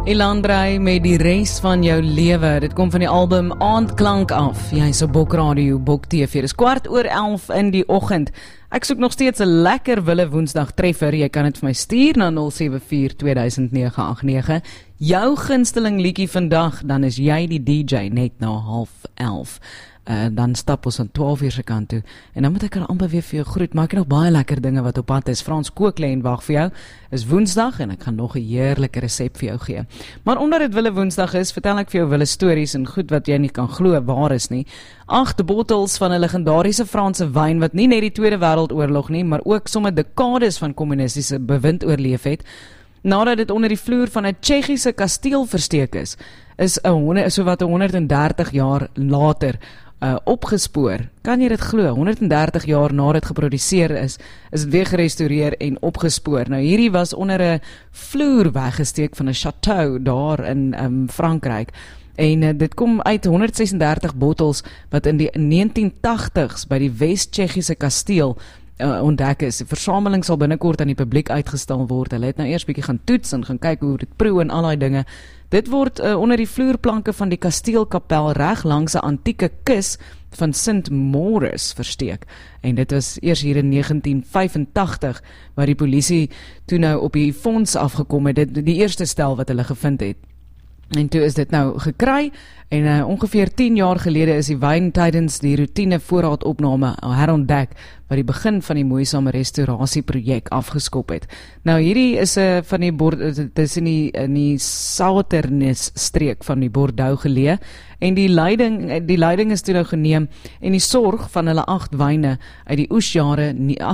Elandrey met die res van jou lewe. Dit kom van die album Aandklank af. Jy is op Bokradio, Bok TV. Dit is 11:15 in die oggend. Ek soek nog steeds 'n lekker Wille Woensdag treffer. Jy kan dit vir my stuur na 074-200989. Jou gunsteling liedjie vandag, dan is jy die DJ net na 11:30. Dan stap ons aan 12 uur se kant toe. En dan moet ek amper weer vir jou groet. Maar ek het nog baie lekker dinge wat op pad is. Frans Kooklê en wag vir jou. Is Woensdag en ek gaan nog 'n heerlike resep vir jou gee. Maar omdat dit Wille Woensdag is, vertel ek vir jou wille stories en goed wat jy nie kan glo waar is nie. 8 bottels van 'n legendariese Franse wyn wat nie net die Tweede Wêreldoorlog nie, maar ook sommer dekades van kommunistiese bewind oorleef het. Nadat dit onder die vloer van 'n Tsjechiese kasteel versteek is sowat 130 jaar later opgespoor. Kan jy dit glo? 130 jaar na dit geproduseer is dit weer gerestoreer en opgespoor. Nou hierdie was onder 'n vloer weggesteek van 'n chateau daar in Frankryk. En dit kom uit 136 bottels wat in die 1980s by die Wes-Tsjechiese kasteel ontdek is. Die versameling sal binnekort aan die publiek uitgestal word. Hulle het nou eers bietjie gaan toets en gaan kyk hoe dit proe en al daai dinge. Dit word onder die vloerplanke van die kasteelkapel reg langs 'n antieke kus van Sint Maurits versteek. En dit was eers hier in 1985 waar die polisie toe nou op die fonds afgekom het. Dit die eerste stel wat hulle gevind het. En toe is dit nou gekry en ongeveer 10 jaar gelede is die wyn tydens die routine voorraadopname herontdek wat die begin van die moeisame restaurasieprojek afgeskop het. Nou hierdie is van die dit is in die Sauternes streek van die Bordeaux geleë en die leiding is toe nou geneem en die sorg van hulle 8 wyne uit die oesjare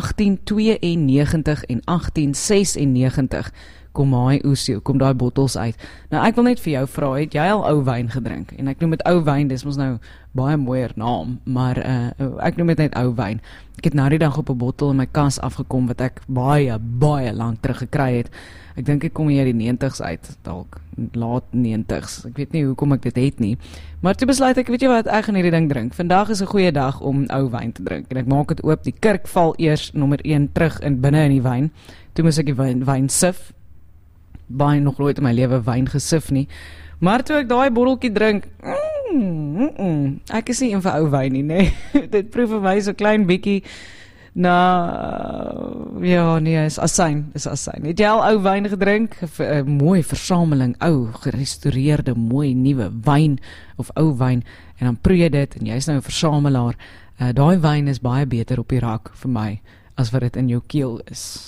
1892 en 1896 kom daai bottels uit. Nou ek wil net vir jou vra, het jy al ou wyn gedrink? En ek noem dit ou wyn, dis mos nou baie mooier naam, maar ek noem dit net ou wyn. Ek het nou die dag op 'n bottel in my kas afgekom wat ek baie lank terug gekry het. Ek dink ek kom hier die 90s uit, dalk laat 90s. Ek weet nie hoekom ek dit het nie. Maar toe besluit ek, weet jy wat, ek gaan hierdie ding drink. Vandag is 'n goeie dag om ou wyn te drink. En ek maak dit oop, die kurk val eers nommer 1 terug binne in die wyn. Toe moes ek die wyn sif. Baie nog nooit in my lewe wyn gesif nie. Maar toe ek daai botteltjie drink, ek is nie een vir ou wyn nie, nee. Dit proef vir my so klein bietjie is asyn, Het jy al ou wyn gedrink? 'n Mooi versameling ou, gerestoreerde, mooi nuwe wyn of ou wyn en dan proe jy dit en jy is nou 'n versamelaar. Daai wyn is baie beter op die rak vir my as wat dit in jou keel is.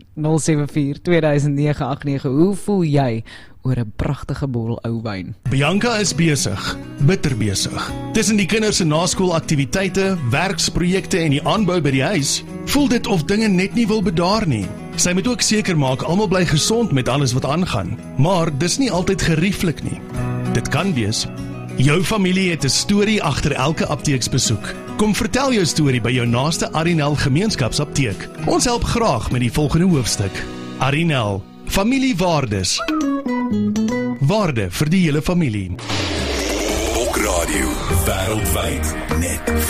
074-200989. Hoe voel jy oor 'n pragtige bottel ou wyn? Bianca is besig, bitter besig. Tussen die kinders se naskoolaktiwiteite, werksprojekte en die aanbou by die huis, voel dit of dinge net nie wil bedaar nie. Sy moet ook seker maak almal bly gesond met alles wat aangaan, maar dis nie altyd gerieflik nie. Dit kan wees. Jou familie het 'n storie agter elke apteeksbesoek. Kom vertel jou storie by jou naaste Arinel gemeenskapsapteek. Ons help graag met die volgende hoofstuk. Arinel, familiewaardes. Waarde vir die hele familie. Bokradio, wêreldwyd, net